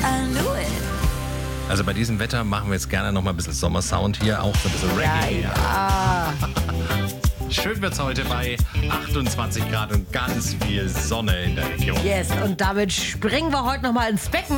Also bei diesem Wetter machen wir jetzt gerne noch mal ein bisschen Sommersound hier, auch so ein bisschen Reggae. Ja. Schön wird's heute bei 28 Grad und ganz viel Sonne in der Region. Yes, und damit springen wir heute noch mal ins Becken.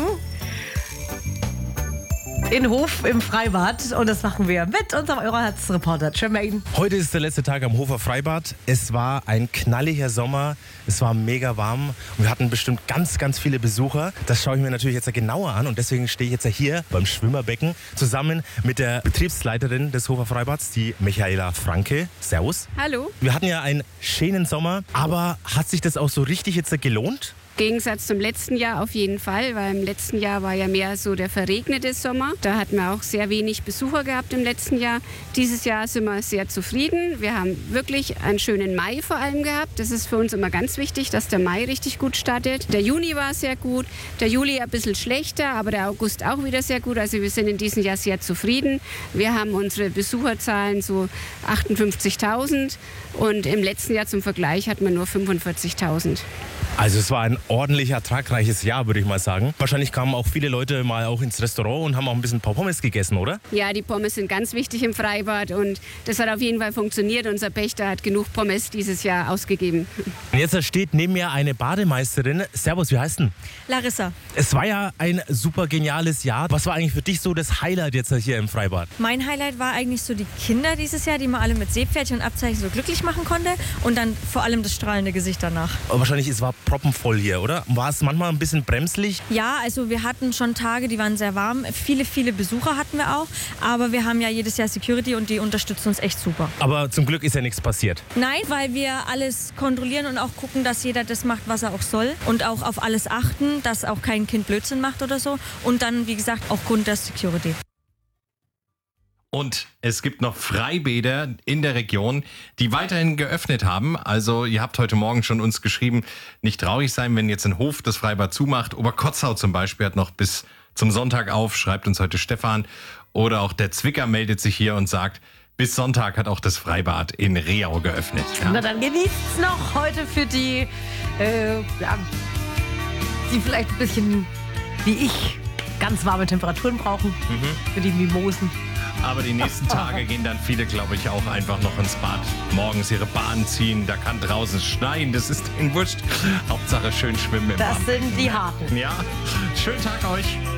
In Hof im Freibad. Und das machen wir mit unserem Euroherz-Reporter Jermaine. Heute ist der letzte Tag am Hofer Freibad. Es war ein knalliger Sommer. Es war mega warm. Und wir hatten bestimmt ganz, ganz viele Besucher. Das schaue ich mir natürlich jetzt genauer an. Und deswegen stehe ich jetzt hier beim Schwimmerbecken zusammen mit der Betriebsleiterin des Hofer Freibads, die Michaela Franke. Servus. Hallo. Wir hatten ja einen schönen Sommer. Aber hat sich das auch so richtig jetzt gelohnt? Im Gegensatz zum letzten Jahr auf jeden Fall, weil im letzten Jahr war ja mehr so der verregnete Sommer. Da hatten wir auch sehr wenig Besucher gehabt im letzten Jahr. Dieses Jahr sind wir sehr zufrieden. Wir haben wirklich einen schönen Mai vor allem gehabt. Das ist für uns immer ganz wichtig, dass der Mai richtig gut startet. Der Juni war sehr gut, der Juli ein bisschen schlechter, aber der August auch wieder sehr gut. Also wir sind in diesem Jahr sehr zufrieden. Wir haben unsere Besucherzahlen so 58.000 und im letzten Jahr zum Vergleich hatten wir nur 45.000. Also es war ein ordentlich ertragreiches Jahr, würde ich mal sagen. Wahrscheinlich kamen auch viele Leute mal auch ins Restaurant und haben auch ein bisschen Pommes gegessen, oder? Ja, die Pommes sind ganz wichtig im Freibad und das hat auf jeden Fall funktioniert. Unser Pächter hat genug Pommes dieses Jahr ausgegeben. Und jetzt steht neben mir eine Bademeisterin. Servus, wie heißt denn? Larissa. Es war ja ein super geniales Jahr. Was war eigentlich für dich so das Highlight jetzt hier im Freibad? Mein Highlight war eigentlich so die Kinder dieses Jahr, die man alle mit Seepferdchen und Abzeichen so glücklich machen konnte. Und dann vor allem das strahlende Gesicht danach. Aber wahrscheinlich, es war proppenvoll hier, oder? War es manchmal ein bisschen bremslich? Ja, also wir hatten schon Tage, die waren sehr warm. Viele Besucher hatten wir auch. Aber wir haben ja jedes Jahr Security und die unterstützen uns echt super. Aber zum Glück ist ja nichts passiert. Nein, weil wir alles kontrollieren und auch gucken, dass jeder das macht, was er auch soll. Und auch auf alles achten, dass auch kein Kind Blödsinn macht oder so. Und dann, wie gesagt, auch Grund der Security. Und es gibt noch Freibäder in der Region, die weiterhin geöffnet haben. Also ihr habt heute Morgen schon uns geschrieben, nicht traurig sein, wenn jetzt ein Hof das Freibad zumacht. Oberkotzau zum Beispiel hat noch bis zum Sonntag auf, schreibt uns heute Stefan. Oder auch der Zwicker meldet sich hier und sagt, bis Sonntag hat auch das Freibad in Reau geöffnet. Ja. Na dann genießt's noch heute für die, die vielleicht ein bisschen wie ich ganz warme Temperaturen brauchen. Für die Mimosen. Aber die nächsten Tage gehen dann viele, glaube ich, auch einfach noch ins Bad. Morgens ihre Bahn ziehen, da kann draußen schneien, das ist denen wurscht. Hauptsache schön schwimmen im Das Warmen. sind die Harten. Ja, schönen Tag euch.